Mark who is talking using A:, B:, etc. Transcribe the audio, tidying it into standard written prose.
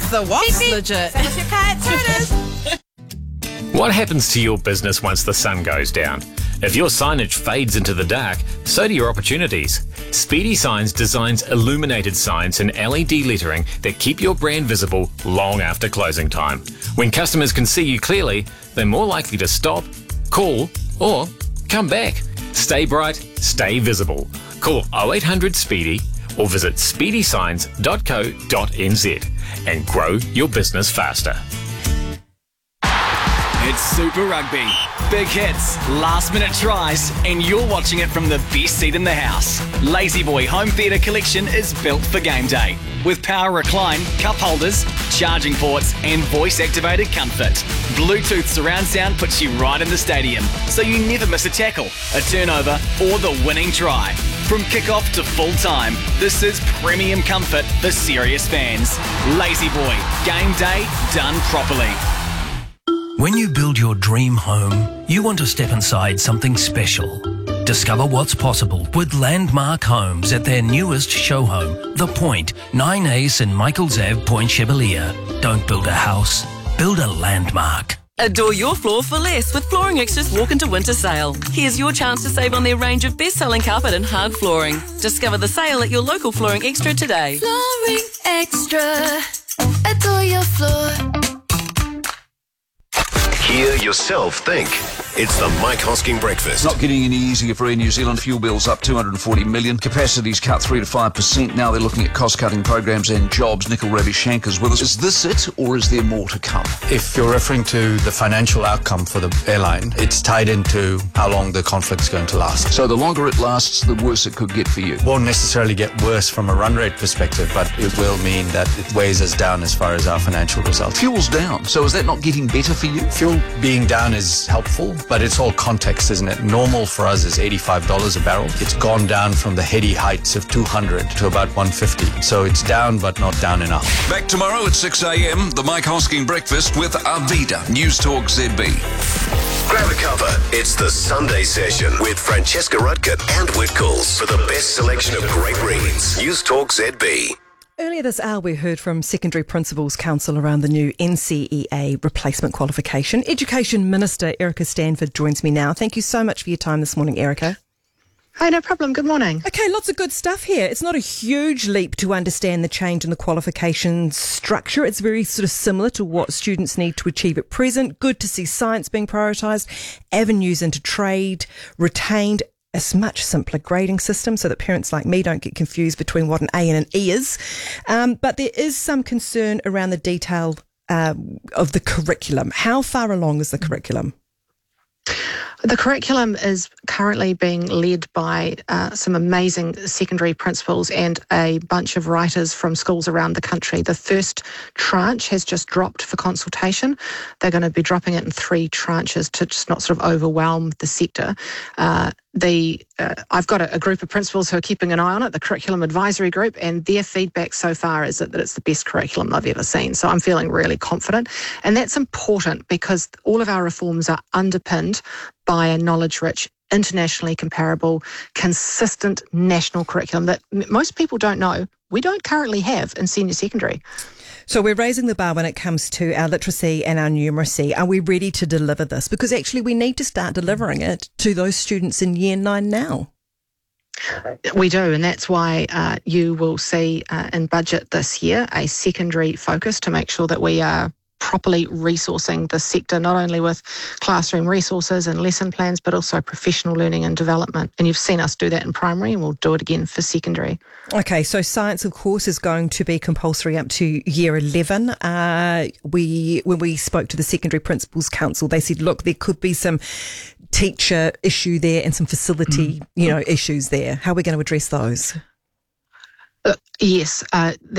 A: The what's
B: Beep, beep.
A: legit?
B: Same as your cat. So it is.
C: What happens to your business once the sun goes down? If your signage fades into the dark, so do your opportunities. Speedy Signs designs illuminated signs and LED lettering that keep your brand visible long after closing time. When customers can see you clearly, they're more likely to stop, call, or come back. Stay bright, stay visible. Call 0800 Speedy or visit speedysigns.co.nz and grow your business faster.
D: It's Super Rugby. Big hits, last-minute tries, and you're watching it from the best seat in the house. Lazy Boy Home Theatre Collection is built for game day. With power recline, cup holders, charging ports, and voice-activated comfort. Bluetooth surround sound puts you right in the stadium, so you never miss a tackle, a turnover, or the winning try. From kick-off to full-time, this is premium comfort for serious fans. Lazy Boy, game day done properly.
E: When you build your dream home, you want to step inside something special. Discover what's possible with Landmark Homes at their newest show home, The Point, 9A St Michael's Ave, Point Chevalier. Don't build a house, build a landmark.
F: Adore your floor for less with Flooring Extra's Walk into Winter Sale. Here's your chance to save on their range of best-selling carpet and hard flooring. Discover the sale at your local Flooring Extra today.
G: Flooring Extra. Adore your floor.
H: Hear yourself think. It's the Mike Hosking Breakfast.
I: Not getting any easier for Air New Zealand. Fuel bills up 240 million. Capacities cut 3 to 5%. Now they're looking at cost-cutting programs and jobs. Nikhil Ravishankar's with us. Is this it, or is there more to come?
J: If you're referring to the financial outcome for the airline, it's tied into how long the conflict's going to last.
I: So the longer it lasts, the worse it could get for you.
J: Won't necessarily get worse from a run rate perspective, but it will mean that it weighs us down as far as our financial results.
I: Fuel's down, so is that not getting better for you?
J: Fuel being down is helpful, but it's all context, isn't it? Normal for us is $85 a barrel. It's gone down from the heady heights of 200 to about 150. So it's down, but not down enough.
I: Back tomorrow at 6 a.m, the Mike Hosking Breakfast with Arvida, News Talk ZB.
H: Grab a cuppa. It's the Sunday session with Francesca Rudkin and Whitcoulls for the best selection of great reads. News Talk ZB.
A: Earlier this hour, we heard from Secondary Principals Council around the new NCEA replacement qualification. Education Minister Erica Stanford joins me now. Thank you so much for your time this morning, Erica.
K: Hi, no problem. Good morning.
A: Okay, lots of good stuff here. It's not a huge leap to understand the change in the qualification structure. It's very sort of similar to what students need to achieve at present. Good to see science being prioritised, avenues into trade retained, a much simpler grading system so that parents like me don't get confused between what an A and an E is. But there is some concern around the detail of the curriculum. How far along is the curriculum?
K: The curriculum is currently being led by some amazing secondary principals and a bunch of writers from schools around the country. The first tranche has just dropped for consultation. They're going to be dropping it in 3 tranches to just not sort of overwhelm the sector. I've got a group of principals who are keeping an eye on it, the Curriculum Advisory Group, and their feedback so far is that it's the best curriculum I've ever seen. So I'm feeling really confident. And that's important because all of our reforms are underpinned by a knowledge-rich, internationally comparable, consistent national curriculum that most people don't know we don't currently have in senior secondary.
A: So we're raising the bar when it comes to our literacy and our numeracy. Are we ready to deliver this? Because actually we need to start delivering it to those students in Year 9 now.
K: We do, and that's why you will see in budget this year a secondary focus to make sure that we are properly resourcing the sector, not only with classroom resources and lesson plans, but also professional learning and development. And you've seen us do that in primary, and we'll do it again for secondary.
A: Okay, so science, of course, is going to be compulsory up to Year 11. When we spoke to the Secondary Principals Council, they said, look, there could be some teacher issue there and some facility, issues there. How are we going to address those?
K: Yes,